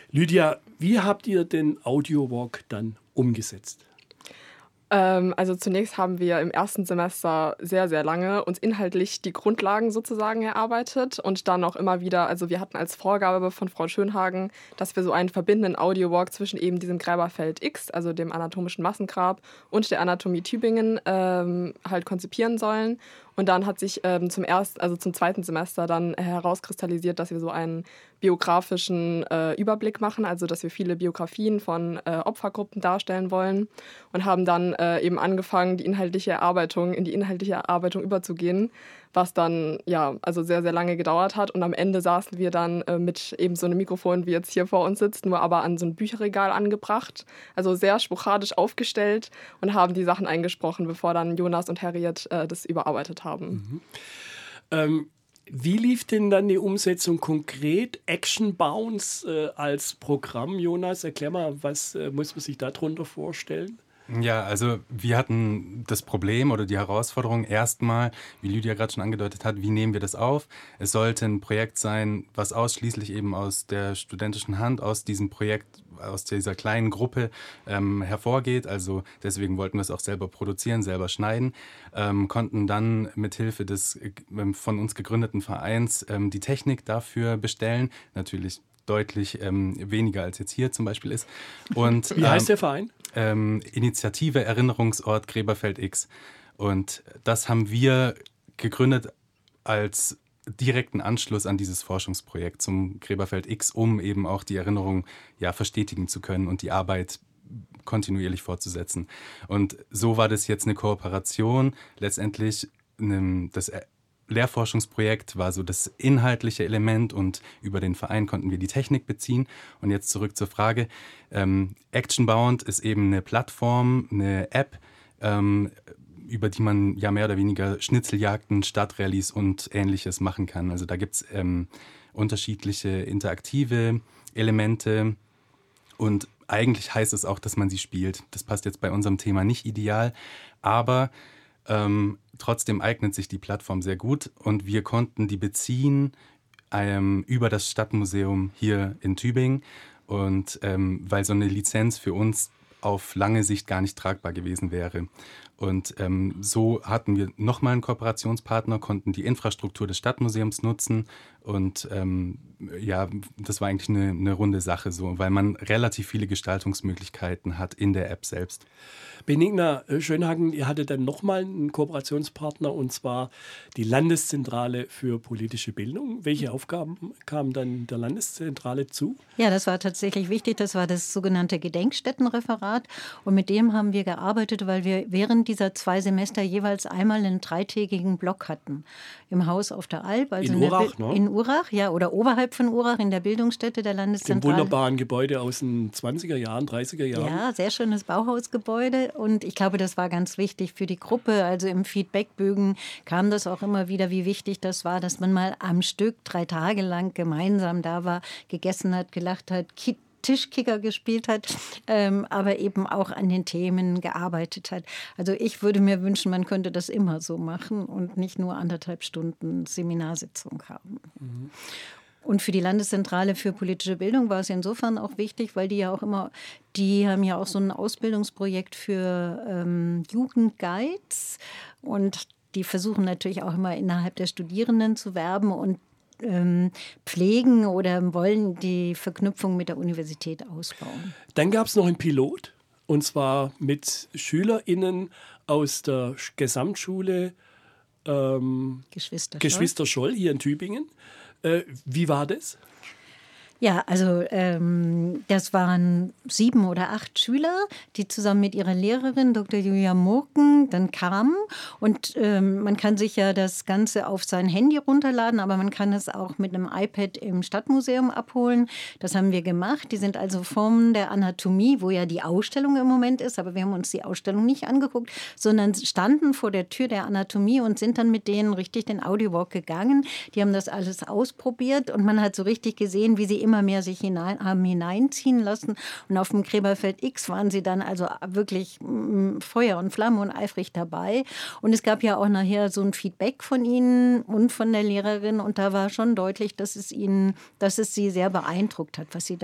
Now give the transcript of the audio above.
Lydia, wie habt ihr den Audiowalk dann umgesetzt? Also zunächst haben wir im ersten Semester sehr, sehr lange uns inhaltlich die Grundlagen sozusagen erarbeitet und dann auch immer wieder, also wir hatten als Vorgabe von Frau Schönhagen, dass wir so einen verbindenden Audiowalk zwischen eben diesem Gräberfeld X, also dem anatomischen Massengrab und der Anatomie Tübingen halt konzipieren sollen. Und dann hat sich zum zweiten Semester dann herauskristallisiert, dass wir so einen biografischen Überblick machen, also dass wir viele Biografien von Opfergruppen darstellen wollen und haben dann eben angefangen, in die inhaltliche Erarbeitung überzugehen, was dann also sehr, sehr lange gedauert hat. Und am Ende saßen wir dann mit eben so einem Mikrofon, wie jetzt hier vor uns sitzt, nur aber an so ein Bücherregal angebracht, also sehr sporadisch aufgestellt und haben die Sachen eingesprochen, bevor dann Jonas und Harriet das überarbeitet haben. Wie lief denn dann die Umsetzung konkret? Action Bounce als Programm, Jonas, erklär mal, was muss man sich darunter vorstellen? Ja, also wir hatten das Problem oder die Herausforderung erstmal, wie Lydia gerade schon angedeutet hat, wie nehmen wir das auf? Es sollte ein Projekt sein, was ausschließlich eben aus der studentischen Hand, aus diesem Projekt, aus dieser kleinen Gruppe hervorgeht. Also deswegen wollten wir es auch selber produzieren, selber schneiden, konnten dann mithilfe des von uns gegründeten Vereins die Technik dafür bestellen. Natürlich deutlich weniger als jetzt hier zum Beispiel ist. Und, wie heißt der Verein? Initiative Erinnerungsort Gräberfeld X. Und das haben wir gegründet als direkten Anschluss an dieses Forschungsprojekt zum Gräberfeld X, um eben auch die Erinnerung verstetigen zu können und die Arbeit kontinuierlich fortzusetzen. Und so war das jetzt eine Kooperation. Letztendlich das Lehrforschungsprojekt war so das inhaltliche Element und über den Verein konnten wir die Technik beziehen. Und jetzt zurück zur Frage. Actionbound ist eben eine Plattform, eine App, über die man ja mehr oder weniger Schnitzeljagden, Stadtrallyes und Ähnliches machen kann. Also da gibt es unterschiedliche interaktive Elemente und eigentlich heißt es auch, dass man sie spielt. Das passt jetzt bei unserem Thema nicht ideal, aber trotzdem eignet sich die Plattform sehr gut und wir konnten die beziehen über das Stadtmuseum hier in Tübingen und weil so eine Lizenz für uns auf lange Sicht gar nicht tragbar gewesen wäre. Und so hatten wir nochmal einen Kooperationspartner, konnten die Infrastruktur des Stadtmuseums nutzen und das war eigentlich eine runde Sache so, weil man relativ viele Gestaltungsmöglichkeiten hat in der App selbst. Benigna Schönhagen, ihr hattet dann nochmal einen Kooperationspartner und zwar die Landeszentrale für politische Bildung. Welche Aufgaben kamen dann der Landeszentrale zu? Ja, das war tatsächlich wichtig. Das war das sogenannte Gedenkstättenreferat und mit dem haben wir gearbeitet, weil wir während dieser 2 Semester jeweils einmal einen 3-tägigen Block hatten. Im Haus auf der Alp, also in Urach, ne? In Urach, ja, oder oberhalb von Urach, in der Bildungsstätte der Landeszentrale. Im wunderbaren Gebäude aus den 20er Jahren, 30er Jahren. Ja, sehr schönes Bauhausgebäude und ich glaube, das war ganz wichtig für die Gruppe. Also im Feedbackbögen kam das auch immer wieder, wie wichtig das war, dass man mal am Stück 3 Tage lang gemeinsam da war, gegessen hat, gelacht hat, Tischkicker gespielt hat, aber eben auch an den Themen gearbeitet hat. Also ich würde mir wünschen, man könnte das immer so machen und nicht nur 1,5 Stunden Seminarsitzung haben. Mhm. Und für die Landeszentrale für politische Bildung war es insofern auch wichtig, weil die haben ja auch so ein Ausbildungsprojekt für Jugendguides und die versuchen natürlich auch immer innerhalb der Studierenden zu werben und pflegen oder wollen die Verknüpfung mit der Universität ausbauen. Dann gab es noch einen Pilot und zwar mit SchülerInnen aus der Gesamtschule Geschwister Scholl hier in Tübingen. Wie war das? Ja, also das waren 7 oder 8 Schüler, die zusammen mit ihrer Lehrerin, Dr. Julia Murken, dann kamen. Und man kann sich ja das Ganze auf sein Handy runterladen, aber man kann es auch mit einem iPad im Stadtmuseum abholen. Das haben wir gemacht. Die sind also von der Anatomie, wo ja die Ausstellung im Moment ist, aber wir haben uns die Ausstellung nicht angeguckt, sondern standen vor der Tür der Anatomie und sind dann mit denen richtig den Audiowalk gegangen. Die haben das alles ausprobiert und man hat so richtig gesehen, wie sie immer mehr sich haben hineinziehen lassen. Und auf dem Gräberfeld X waren sie dann also wirklich Feuer und Flamme und eifrig dabei. Und es gab ja auch nachher so ein Feedback von ihnen und von der Lehrerin. Und da war schon deutlich, dass es sie sehr beeindruckt hat, was sie